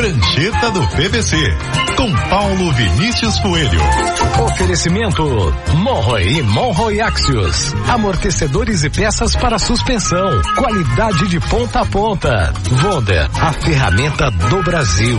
Prancheta do PVC, com Paulo Vinícius Coelho. Oferecimento Monroe e Monroe Axios. Amortecedores e peças para suspensão. Qualidade de ponta a ponta. Wonder, a ferramenta do Brasil.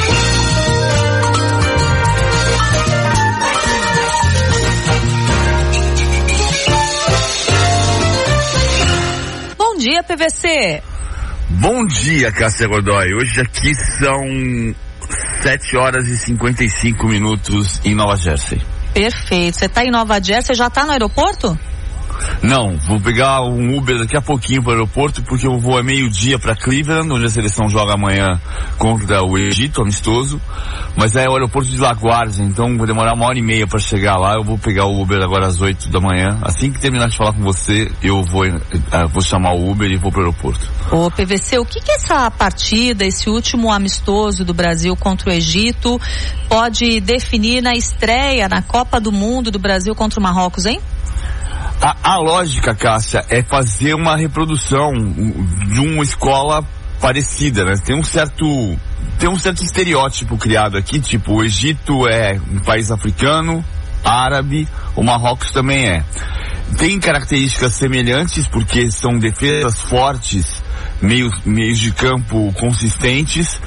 Bom dia, PVC. Bom dia, Cássia Godoy. Hoje aqui são 7 horas e 55 minutos em Nova Jersey. Perfeito. Você tá em Nova Jersey, já tá no aeroporto? Não, vou pegar um Uber daqui a pouquinho para o aeroporto, porque eu vou a meio-dia para Cleveland, onde a seleção joga amanhã contra o Egito, amistoso. Mas é o aeroporto de LaGuardia, então vou demorar 1h30 para chegar lá. Eu vou pegar o Uber agora às 8 da manhã. Assim que terminar de falar com você, eu vou chamar o Uber e vou para o aeroporto. Ô, PVC, o que essa partida, esse último amistoso do Brasil contra o Egito, pode definir na estreia na Copa do Mundo do Brasil contra o Marrocos, hein? A lógica, Cássia, é fazer uma reprodução de uma escola parecida, né? Tem um certo estereótipo criado aqui, tipo, o Egito é um país africano, árabe, o Marrocos também é. Tem características semelhantes, porque são defesas fortes, meios de campo consistentes,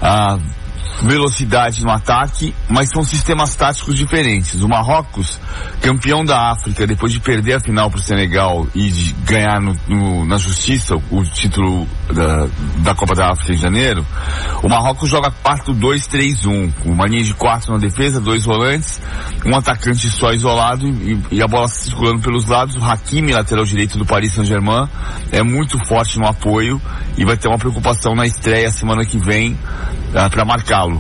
velocidade no ataque, mas são sistemas táticos diferentes. O Marrocos, campeão da África, depois de perder a final para o Senegal e de ganhar na justiça o título da Copa da África em janeiro, o Marrocos joga 4-2-3-1, com uma linha de 4 na defesa, 2 volantes, um atacante só isolado e a bola circulando pelos lados. O Hakimi, lateral direito do Paris Saint-Germain, é muito forte no apoio e vai ter uma preocupação na estreia semana que vem para marcá-lo.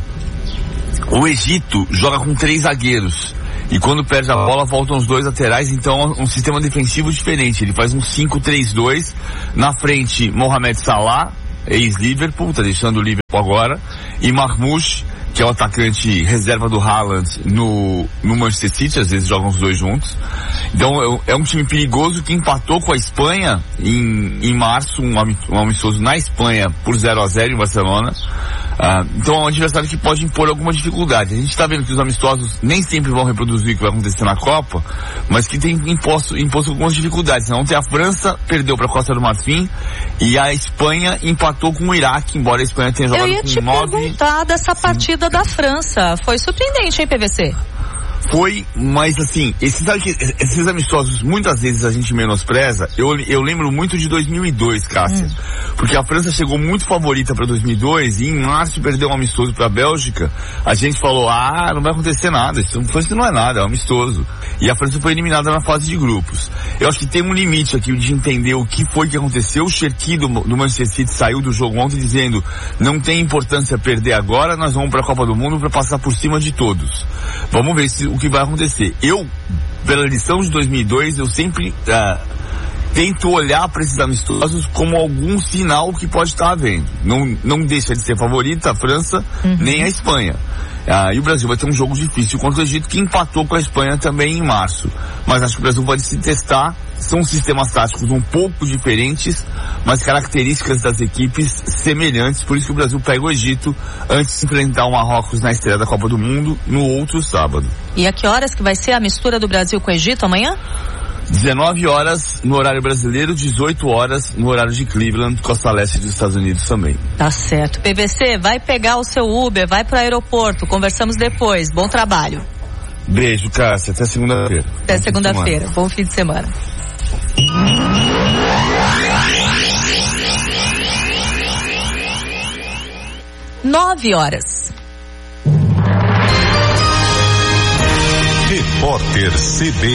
O Egito joga com 3 zagueiros e quando perde a bola voltam os 2 laterais, então é um sistema defensivo diferente. Ele faz um 5-3-2, na frente Mohamed Salah, ex-Liverpool, tá deixando o Liverpool agora, e Marmoush, que é o atacante reserva do Haaland no Manchester City, às vezes jogam os 2 juntos. Então é um time perigoso que empatou com a Espanha em março, um amistoso na Espanha por 0-0 em Barcelona. Então é um adversário que pode impor alguma dificuldade. A gente está vendo que os amistosos nem sempre vão reproduzir o que vai acontecer na Copa, mas que tem imposto algumas dificuldades. Ontem a França perdeu para a Costa do Marfim e a Espanha empatou com o Iraque, embora a Espanha tenha jogado com 9... Eu ia te perguntar dessa partida da França. Foi surpreendente, hein, PVC? Foi, mas assim, esses amistosos muitas vezes a gente menospreza. Eu lembro muito de 2002, Cássia, porque a França chegou muito favorita para 2002 e em março perdeu um amistoso para a Bélgica. A gente falou, não vai acontecer nada, isso não é nada, é um amistoso. E a França foi eliminada na fase de grupos. Eu acho que tem um limite aqui de entender o que foi que aconteceu. O Cherki do Manchester City saiu do jogo ontem dizendo, não tem importância perder agora, nós vamos para a Copa do Mundo para passar por cima de todos. Vamos ver o que vai acontecer. Eu, pela lição de 2002, eu sempre tento olhar para esses amistosos como algum sinal que pode estar havendo. Não deixa de ser favorita a França, nem a Espanha. E o Brasil vai ter um jogo difícil contra o Egito, que empatou com a Espanha também em março. Mas acho que o Brasil pode se testar. São sistemas táticos um pouco diferentes, mas características das equipes semelhantes. Por isso que o Brasil pega o Egito antes de enfrentar o Marrocos na estreia da Copa do Mundo no outro sábado. E a que horas que vai ser a mistura do Brasil com o Egito amanhã? 19 horas no horário brasileiro, 18 horas no horário de Cleveland, costa leste dos Estados Unidos também. Tá certo. PVC, vai pegar o seu Uber, vai pro aeroporto, conversamos depois. Bom trabalho. Beijo, Cássia, até segunda-feira. Até segunda-feira, bom fim de semana. 9 horas. Repórter CB